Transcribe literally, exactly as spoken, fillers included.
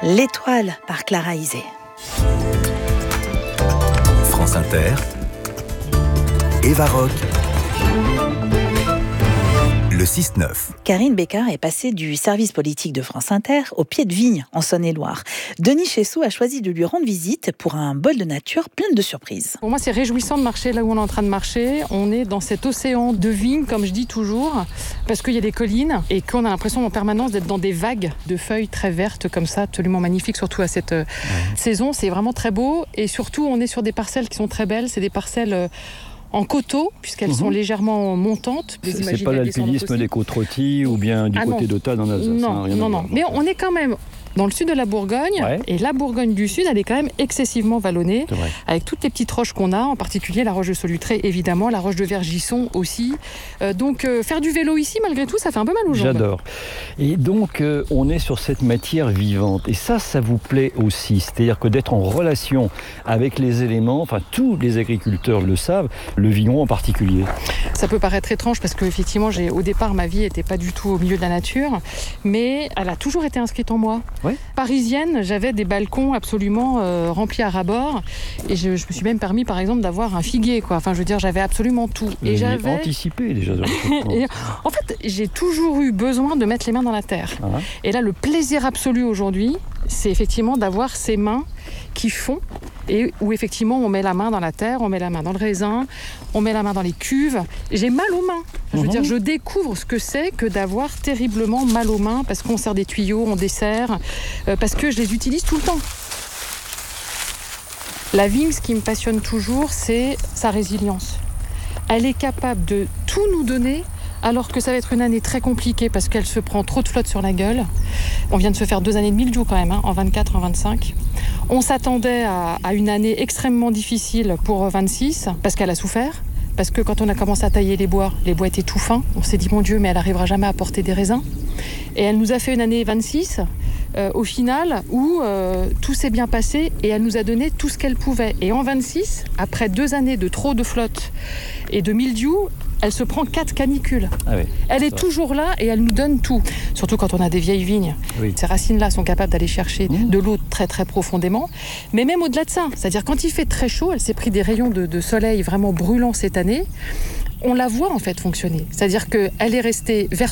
L'étoile par Clara Isé. France Inter, Eva Rock, le six neuf. Karine Bécard est passée du service politique de France Inter au pied de vigne en Saône-et-Loire. Denis Chessou a choisi de lui rendre visite pour un bol de nature plein de surprises. Pour moi, c'est réjouissant de marcher là où on est en train de marcher. On est dans cet océan de vignes, comme je dis toujours, parce qu'il y a des collines et qu'on a l'impression en permanence d'être dans des vagues de feuilles très vertes comme ça, absolument magnifiques, surtout à cette ouais. saison. C'est vraiment très beau et surtout, on est sur des parcelles qui sont très belles. C'est des parcelles euh, en coteaux, puisqu'elles mmh. sont légèrement montantes. C'est, c'est pas l'alpinisme des côtes rôties ou bien du ah côté d'Ottane en Alsace. Non, hein, rien non, non. Mais on est quand même dans le sud de la Bourgogne, ouais. et la Bourgogne du Sud, elle est quand même excessivement vallonnée, avec toutes les petites roches qu'on a, en particulier la roche de Solutré, évidemment, la roche de Vergisson aussi. Euh, donc, euh, faire du vélo ici, malgré tout, ça fait un peu mal aux jambes. J'adore. Et donc, euh, on est sur cette matière vivante. Et ça, ça vous plaît aussi. C'est-à-dire que d'être en relation avec les éléments, enfin, tous les agriculteurs le savent, le vigneron en particulier. Ça peut paraître étrange, parce qu'effectivement, j'ai, au départ, ma vie n'était pas du tout au milieu de la nature, mais elle a toujours été inscrite en moi. Ouais. Parisienne, j'avais des balcons absolument euh, remplis à ras-bord et je, je me suis même permis par exemple d'avoir un figuier quoi. Enfin je veux dire j'avais absolument tout. Et j'avais anticipé déjà. et, en fait j'ai toujours eu besoin de mettre les mains dans la terre. Ah. Et là le plaisir absolu aujourd'hui c'est effectivement d'avoir ces mains qui font et où effectivement on met la main dans la terre, on met la main dans le raisin, on met la main dans les cuves. J'ai mal aux mains. Je veux mmh. dire, je découvre ce que c'est que d'avoir terriblement mal aux mains parce qu'on sert des tuyaux, on dessert, euh, parce que je les utilise tout le temps. La vigne, ce qui me passionne toujours, c'est sa résilience. Elle est capable de tout nous donner, alors que ça va être une année très compliquée parce qu'elle se prend trop de flotte sur la gueule. On vient de se faire deux années de mildiou quand même, hein, en vingt-quatre, en vingt-cinq. On s'attendait à, à une année extrêmement difficile pour vingt-six parce qu'elle a souffert. Parce que quand on a commencé à tailler les bois, les bois étaient tout fins. On s'est dit, mon Dieu, mais elle n'arrivera jamais à porter des raisins. Et elle nous a fait une année vingt-six, euh, au final, où euh, tout s'est bien passé et elle nous a donné tout ce qu'elle pouvait. Et en vingt-six, après deux années de trop de flotte et de mildiou, elle se prend quatre canicules. Ah oui, elle est toujours là et elle nous donne tout. Surtout quand on a des vieilles vignes. Oui. Ces racines-là sont capables d'aller chercher mmh. de l'eau très très profondément. Mais même au-delà de ça, c'est-à-dire quand il fait très chaud, elle s'est pris des rayons de, de soleil vraiment brûlants cette année. On la voit en fait fonctionner. C'est-à-dire qu'elle est restée verte